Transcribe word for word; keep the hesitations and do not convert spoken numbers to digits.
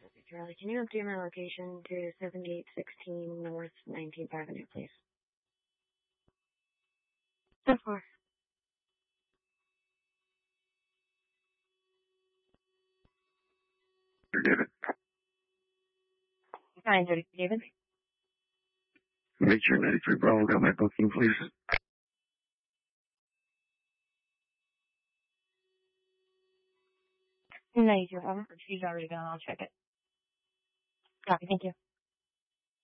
Charlie, can you update my location to seventy-eight sixteen North nineteenth Avenue, please? Of course. David. nine thirty, David. Make sure ninety-three Bravo got my booking, please. ninety-two, um, she's already gone. I'll check it. Copy, thank you.